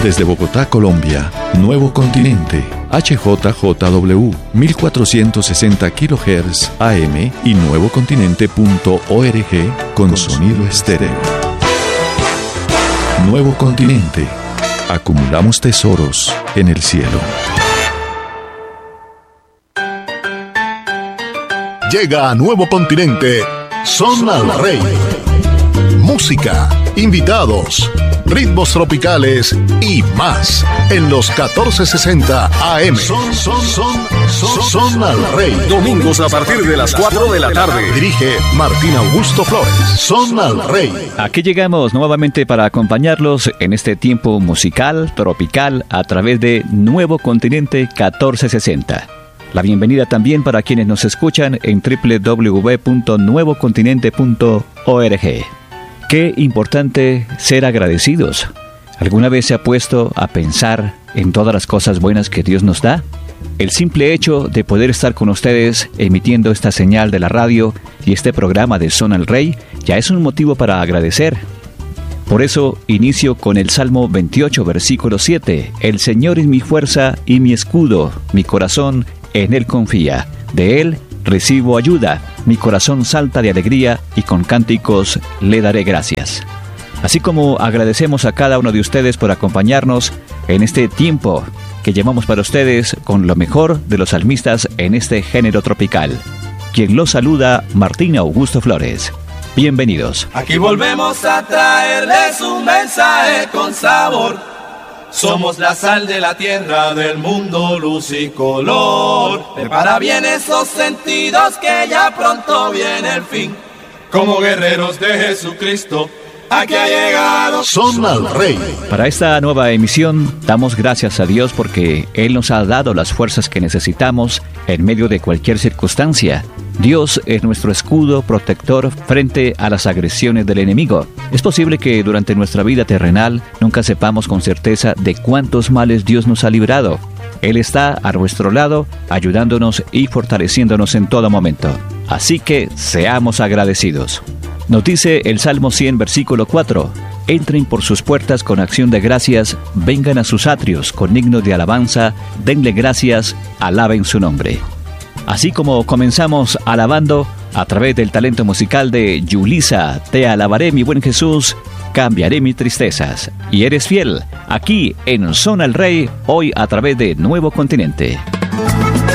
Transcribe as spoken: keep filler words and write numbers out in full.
Desde Bogotá, Colombia, Nuevo Continente, H J J W, mil cuatrocientos sesenta kilohertz A M y nuevocontinente punto org con sonido estéreo. Nuevo Continente. Acumulamos tesoros en el cielo. Llega a Nuevo Continente Son al Rey. Música, invitados, ritmos tropicales y más en los catorce sesenta A M. Son, son, son, son, son al Rey. Domingos a partir de las cuatro de la tarde. Dirige Martín Augusto Flores. Son al Rey. Aquí llegamos nuevamente para acompañarlos en este tiempo musical, tropical, a través de Nuevo Continente catorce sesenta. La bienvenida también para quienes nos escuchan en doble u doble u doble u punto nuevo continente punto org. Qué importante ser agradecidos. ¿Alguna vez se ha puesto a pensar en todas las cosas buenas que Dios nos da? El simple hecho de poder estar con ustedes emitiendo esta señal de la radio y este programa de Son al Rey ya es un motivo para agradecer. Por eso inicio con el Salmo veintiocho, versículo siete. El Señor es mi fuerza y mi escudo, mi corazón en Él confía. De Él recibo ayuda, mi corazón salta de alegría y con cánticos le daré gracias. Así como agradecemos a cada uno de ustedes por acompañarnos en este tiempo que llevamos para ustedes con lo mejor de los salmistas en este género tropical. Quien los saluda, Martín Augusto Flores. Bienvenidos. Aquí volvemos a traerles un mensaje con sabor. Somos la sal de la tierra, del mundo, luz y color. Prepara bien esos sentidos que ya pronto viene el fin. Como guerreros de Jesucristo, aquí ha llegado Son al Rey. Para esta nueva emisión, damos gracias a Dios porque Él nos ha dado las fuerzas que necesitamos en medio de cualquier circunstancia. Dios es nuestro escudo protector frente a las agresiones del enemigo. Es posible que durante nuestra vida terrenal nunca sepamos con certeza de cuántos males Dios nos ha librado. Él está a nuestro lado, ayudándonos y fortaleciéndonos en todo momento. Así que seamos agradecidos. Nos dice el Salmo cien, versículo cuatro. Entren por sus puertas con acción de gracias, vengan a sus atrios con himno de alabanza, denle gracias, alaben su nombre. Así como comenzamos alabando a través del talento musical de Yulisa, te alabaré mi buen Jesús, cambiaré mis tristezas. Y eres fiel, aquí en Son al Rey, hoy a través de Nuevo Continente.